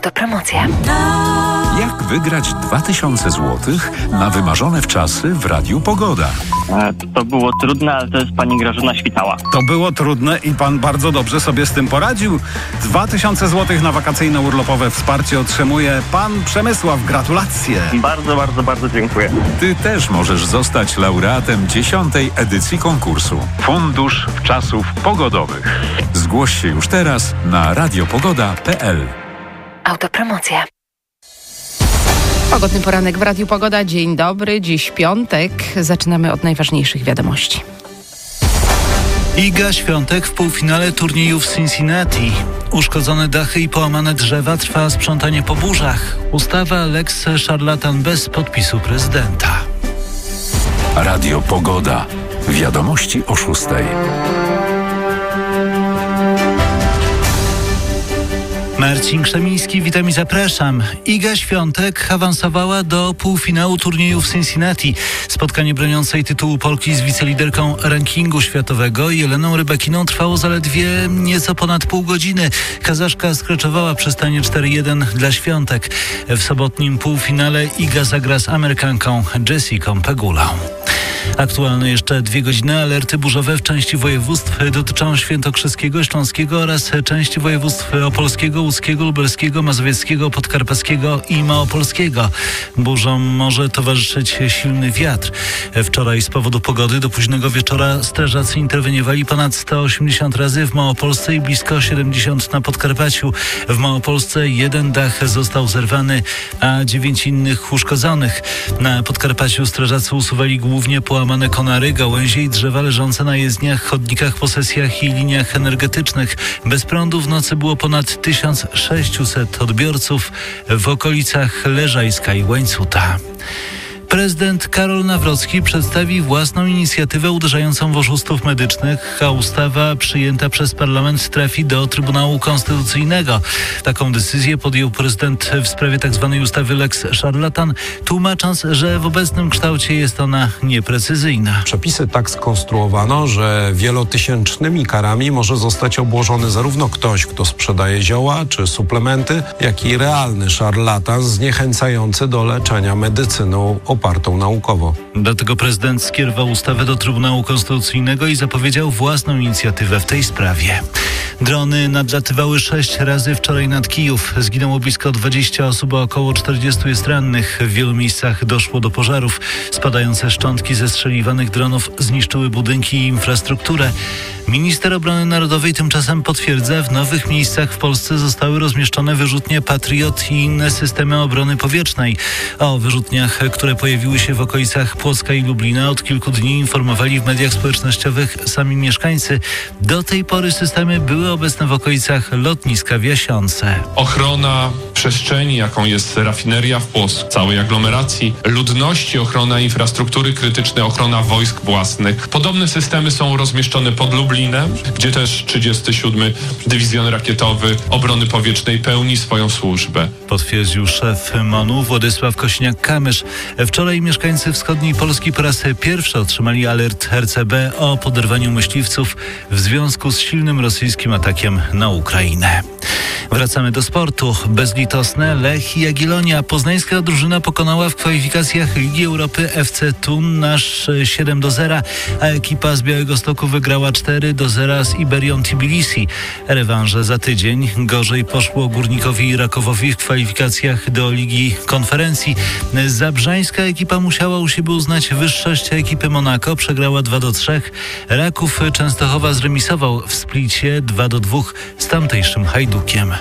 Autopromocja. Jak wygrać 2000 zł na wymarzone wczasy w Radiu Pogoda? To było trudne, ale to jest pani Grażyna Świtała. To było trudne i pan bardzo dobrze sobie z tym poradził. 2000 zł na wakacyjne urlopowe wsparcie otrzymuje pan Przemysław. Gratulacje. Bardzo dziękuję. Ty też możesz zostać laureatem 10. edycji konkursu. Fundusz Wczasów Pogodowych. Zgłoś się już teraz na radiopogoda.pl. Autopromocja. Pogodny poranek w Radiu Pogoda. Dzień dobry, dziś piątek. Zaczynamy od najważniejszych wiadomości. Iga Świątek w półfinale turnieju w Cincinnati. Uszkodzone dachy i połamane drzewa, trwa sprzątanie po burzach. Ustawa Lex Szarlatan bez podpisu prezydenta. Radio Pogoda. Wiadomości o 6. Marcin Krzemiński, witam i zapraszam. Iga Świątek awansowała do półfinału turnieju w Cincinnati. Spotkanie broniącej tytułu Polki z wiceliderką rankingu światowego Jeleną Rybakiną trwało zaledwie nieco ponad pół godziny. Kazaszka skreczowała przystanie 4-1 dla Świątek. W sobotnim półfinale Iga zagra z Amerykanką Jessicą Pegulą. Aktualne jeszcze 2 godziny. Alerty burzowe w części województw dotyczą świętokrzyskiego, śląskiego oraz części województw opolskiego, łódzkiego, lubelskiego, mazowieckiego, podkarpackiego i małopolskiego. Burzom może towarzyszyć silny wiatr. Wczoraj z powodu pogody do późnego wieczora strażacy interweniowali ponad 180 razy w Małopolsce i blisko 70 na Podkarpaciu. W Małopolsce 1 dach został zerwany, a 9 innych uszkodzonych. Na Podkarpaciu strażacy usuwali głównie połamane konary, gałęzie i drzewa leżące na jezdniach, chodnikach, posesjach i liniach energetycznych. Bez prądu w nocy było ponad 1600 odbiorców w okolicach Leżajska i Łańcuta. Prezydent Karol Nawrocki przedstawi własną inicjatywę uderzającą w oszustów medycznych, a ustawa przyjęta przez parlament trafi do Trybunału Konstytucyjnego. Taką decyzję podjął prezydent w sprawie tzw. ustawy Lex Szarlatan, tłumacząc, że w obecnym kształcie jest ona nieprecyzyjna. Przepisy tak skonstruowano, że wielotysięcznymi karami może zostać obłożony zarówno ktoś, kto sprzedaje zioła czy suplementy, jak i realny szarlatan zniechęcający do leczenia medycyną opartą naukowo. Dlatego prezydent skierował ustawę do Trybunału Konstytucyjnego i zapowiedział własną inicjatywę w tej sprawie. Drony nadlatywały 6 razy wczoraj nad Kijów. Zginęło blisko 20 osób, a około 40 jest rannych. W wielu miejscach doszło do pożarów. Spadające szczątki zestrzeliwanych dronów zniszczyły budynki i infrastrukturę. Minister Obrony Narodowej tymczasem potwierdza, w nowych miejscach w Polsce zostały rozmieszczone wyrzutnie Patriot i inne systemy obrony powietrznej. O wyrzutniach, które pojawiły się w okolicach Płocka i Lublina, od kilku dni informowali w mediach społecznościowych sami mieszkańcy. Do tej pory systemy były obecne w okolicach lotniska w Jasionce. Ochrona przestrzeni, jaką jest rafineria w Płocku, całej aglomeracji, ludności, ochrona infrastruktury krytycznej, ochrona wojsk własnych. Podobne systemy są rozmieszczone pod Lublinem, gdzie też 37. Dywizjon Rakietowy Obrony Powietrznej pełni swoją służbę. Potwierdził szef MON-u Władysław Kosiniak-Kamysz. Wczoraj mieszkańcy wschodniej Polski po raz pierwszy otrzymali alert RCB o poderwaniu myśliwców w związku z silnym rosyjskim atakiem na Ukrainę. Wracamy do sportu. Bezlitosne Lech i Jagiellonia. Poznańska drużyna pokonała w kwalifikacjach Ligi Europy FC Thun nasz 7-0, a ekipa z Białegostoku wygrała 4-0 z Iberią Tbilisi. Rewanże za tydzień. Gorzej poszło Górnikowi i Rakowowi w kwalifikacjach do Ligi Konferencji. Zabrzańska ekipa musiała u siebie uznać wyższość ekipy Monako. Przegrała 2-3. Raków Częstochowa zremisował w Splicie 2-2 z tamtejszym Hajdukiem.